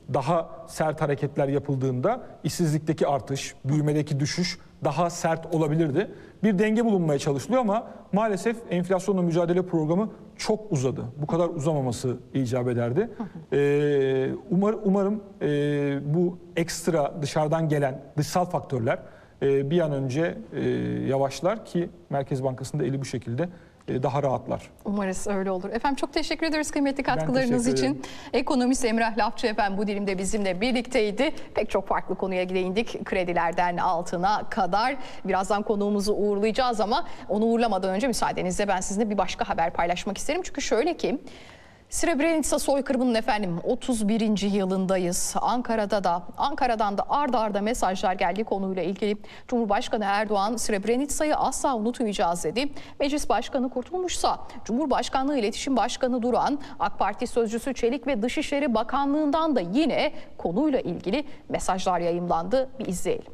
daha sert hareketler yapıldığında işsizlikteki artış, büyümedeki düşüş daha sert olabilirdi. Bir denge bulunmaya çalışılıyor ama maalesef enflasyonla mücadele programı çok uzadı. Bu kadar uzamaması icap ederdi. Umarım bu ekstra dışarıdan gelen dışsal faktörler bir an önce yavaşlar ki Merkez Bankası'nda eli bu şekilde daha rahatlar. Umarız öyle olur. Efendim çok teşekkür ederiz kıymetli katkılarınız için. Ekonomist Emrah Lafçı efendim bu dilimde bizimle birlikteydi. Pek çok farklı konuya değindik. Kredilerden altına kadar. Birazdan konuğumuzu uğurlayacağız ama onu uğurlamadan önce müsaadenizle ben sizinle bir başka haber paylaşmak isterim. Çünkü şöyle ki Srebrenica soykırımının efendim 31. yılındayız. Ankara'dan da ard arda mesajlar geldi konuyla ilgili. Cumhurbaşkanı Erdoğan Srebrenica'yı asla unutmayacağız dedi. Meclis Başkanı Kurtulmuşsa Cumhurbaşkanlığı İletişim Başkanı Duran, AK Parti Sözcüsü Çelik ve Dışişleri Bakanlığı'ndan da yine konuyla ilgili mesajlar yayımlandı. Bir izleyelim.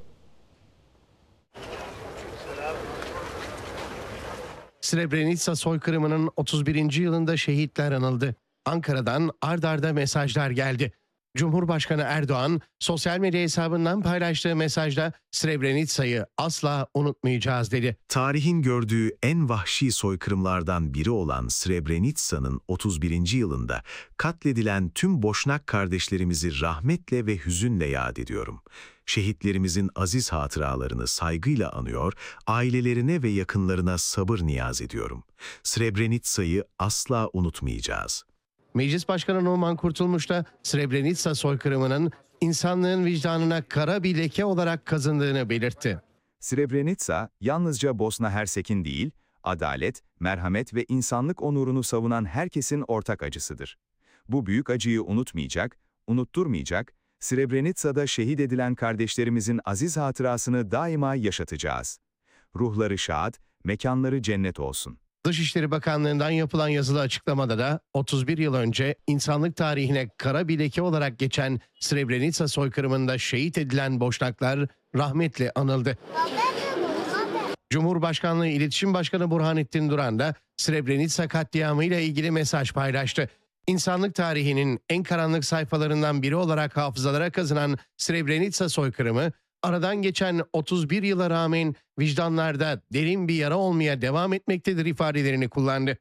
Srebrenica soykırımının 31. yılında şehitler anıldı. Ankara'dan ard arda mesajlar geldi. Cumhurbaşkanı Erdoğan sosyal medya hesabından paylaştığı mesajda Srebrenica'yı asla unutmayacağız dedi. Tarihin gördüğü en vahşi soykırımlardan biri olan Srebrenica'nın 31. yılında katledilen tüm Boşnak kardeşlerimizi rahmetle ve hüzünle yad ediyorum. Şehitlerimizin aziz hatıralarını saygıyla anıyor, ailelerine ve yakınlarına sabır niyaz ediyorum. Srebrenica'yı asla unutmayacağız. Meclis Başkanı Numan Kurtulmuş da Srebrenica soykırımının insanlığın vicdanına kara bir leke olarak kazındığını belirtti. Srebrenica yalnızca Bosna Hersek'in değil, adalet, merhamet ve insanlık onurunu savunan herkesin ortak acısıdır. Bu büyük acıyı unutmayacak, unutturmayacak, Srebrenica'da şehit edilen kardeşlerimizin aziz hatırasını daima yaşatacağız. Ruhları şad, mekanları cennet olsun. Dışişleri Bakanlığı'ndan yapılan yazılı açıklamada da 31 yıl önce insanlık tarihine kara bir leke olarak geçen Srebrenica soykırımında şehit edilen Boşnaklar rahmetle anıldı. Cumhurbaşkanlığı İletişim Başkanı Burhanettin Duran da Srebrenica katliamı ile ilgili mesaj paylaştı. İnsanlık tarihinin en karanlık sayfalarından biri olarak hafızalara kazınan Srebrenica soykırımı, aradan geçen 31 yıla rağmen vicdanlarda derin bir yara olmaya devam etmektedir ifadelerini kullandı.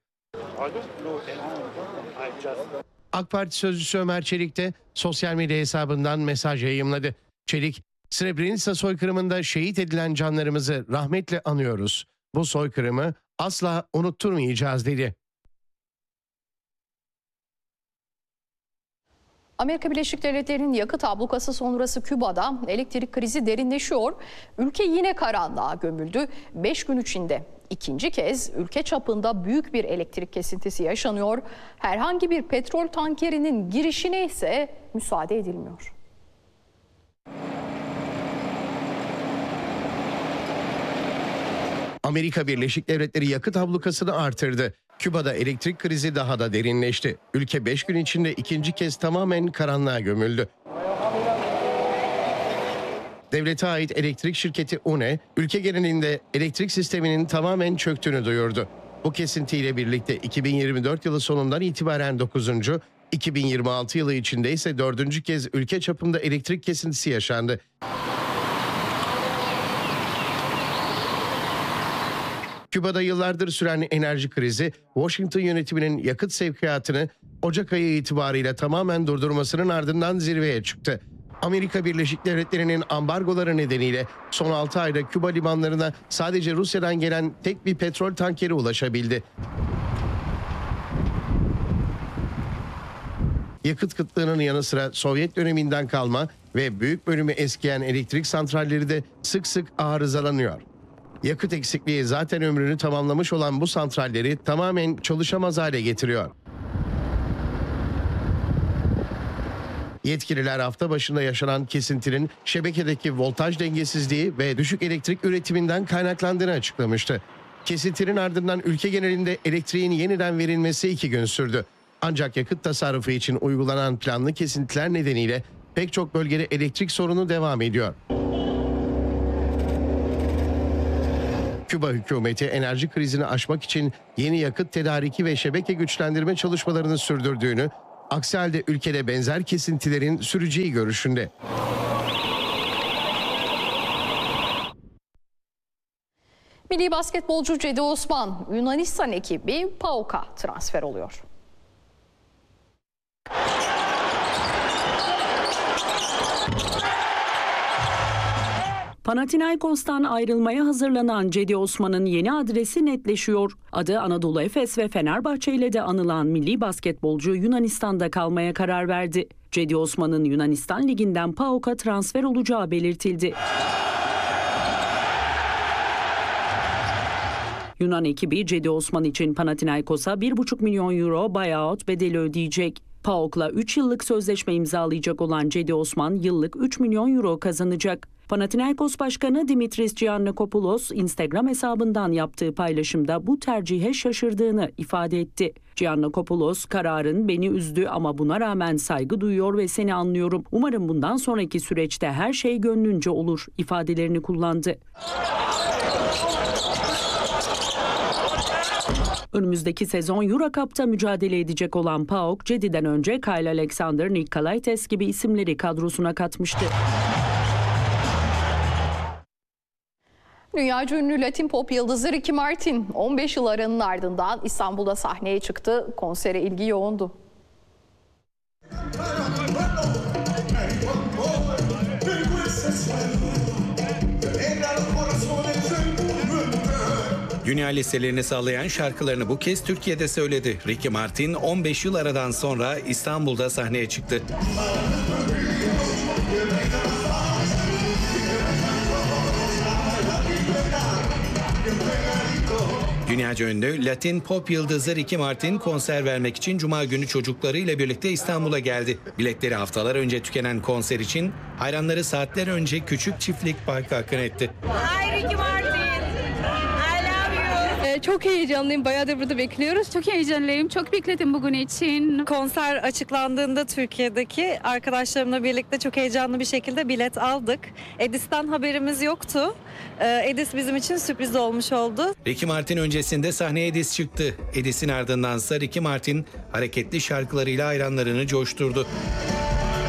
AK Parti Sözcüsü Ömer Çelik de sosyal medya hesabından mesaj yayımladı. Çelik, Srebrenica soykırımında şehit edilen canlarımızı rahmetle anıyoruz. Bu soykırımı asla unutturmayacağız dedi. Amerika Birleşik Devletleri'nin yakıt ablukası sonrası Küba'da elektrik krizi derinleşiyor. Ülke yine karanlığa gömüldü. 5 gün içinde ikinci kez ülke çapında büyük bir elektrik kesintisi yaşanıyor. Herhangi bir petrol tankerinin girişine ise müsaade edilmiyor. Amerika Birleşik Devletleri yakıt ablukasını artırdı. Küba'da elektrik krizi daha da derinleşti. Ülke 5 gün içinde ikinci kez tamamen karanlığa gömüldü. Devlete ait elektrik şirketi UNE, ülke genelinde elektrik sisteminin tamamen çöktüğünü duyurdu. Bu kesintiyle birlikte 2024 yılı sonundan itibaren 9. 2026 yılı içinde ise 4. kez ülke çapında elektrik kesintisi yaşandı. Küba'da yıllardır süren enerji krizi, Washington yönetiminin yakıt sevkiyatını Ocak ayı itibarıyla tamamen durdurmasının ardından zirveye çıktı. Amerika Birleşik Devletleri'nin ambargoları nedeniyle son 6 ayda Küba limanlarına sadece Rusya'dan gelen tek bir petrol tankeri ulaşabildi. Yakıt kıtlığının yanı sıra Sovyet döneminden kalma ve büyük bölümü eskiyen elektrik santralleri de sık sık arızalanıyor. Yakıt eksikliği zaten ömrünü tamamlamış olan bu santralleri tamamen çalışamaz hale getiriyor. Yetkililer hafta başında yaşanan kesintinin şebekedeki voltaj dengesizliği ve düşük elektrik üretiminden kaynaklandığını açıklamıştı. Kesintinin ardından ülke genelinde elektriğin yeniden verilmesi 2 gün sürdü. Ancak yakıt tasarrufu için uygulanan planlı kesintiler nedeniyle pek çok bölgede elektrik sorunu devam ediyor. Küba hükümeti enerji krizini aşmak için yeni yakıt tedariki ve şebeke güçlendirme çalışmalarını sürdürdüğünü, Aksi halde ülkede benzer kesintilerin süreceği görüşünde. Milli basketbolcu Cedi Osman, Yunanistan ekibi PAOK'a transfer oluyor. Panathinaikos'tan ayrılmaya hazırlanan Cedi Osman'ın yeni adresi netleşiyor. Adı Anadolu Efes ve Fenerbahçe ile de anılan milli basketbolcu Yunanistan'da kalmaya karar verdi. Cedi Osman'ın Yunanistan Ligi'nden PAOK'a transfer olacağı belirtildi. Yunan ekibi Cedi Osman için Panathinaikos'a 1,5 milyon euro buyout bedeli ödeyecek. PAOK'la 3 yıllık sözleşme imzalayacak olan Cedi Osman yıllık 3 milyon euro kazanacak. Panathinaikos Başkanı Dimitris Giannakopoulos Instagram hesabından yaptığı paylaşımda bu tercihe şaşırdığını ifade etti. Giannakopoulos, "Kararın beni üzdü ama buna rağmen saygı duyuyor ve seni anlıyorum. Umarım bundan sonraki süreçte her şey gönlünce olur" ifadelerini kullandı. Önümüzdeki sezon Euro Cup'ta mücadele edecek olan PAOK, Cedi'den önce Kyle Alexander, Nick Kalaites gibi isimleri kadrosuna katmıştı. Dünyaca ünlü Latin pop yıldızı Ricky Martin 15 yıl aranın ardından İstanbul'da sahneye çıktı. Konsere ilgi yoğundu. Dünya listelerini sallayan şarkılarını bu kez Türkiye'de söyledi. Ricky Martin 15 yıl aradan sonra İstanbul'da sahneye çıktı. Dünyaca ünlü Latin pop yıldızı Ricky Martin konser vermek için Cuma günü çocuklarıyla birlikte İstanbul'a geldi. Biletleri haftalar önce tükenen konser için hayranları saatler önce Küçük Çiftlik Park'a akın etti. Hi Ricky Martin. Çok heyecanlıyım. Bayağıdır burada bekliyoruz. Çok heyecanlıyım. Çok bekledim bugün için. Konser açıklandığında Türkiye'deki arkadaşlarımla birlikte çok heyecanlı bir şekilde bilet aldık. Edis'ten haberimiz yoktu. Edis bizim için sürpriz olmuş oldu. Ricky Martin öncesinde sahneye Edis çıktı. Edis'in ardındansa Ricky Martin hareketli şarkılarıyla hayranlarını coşturdu.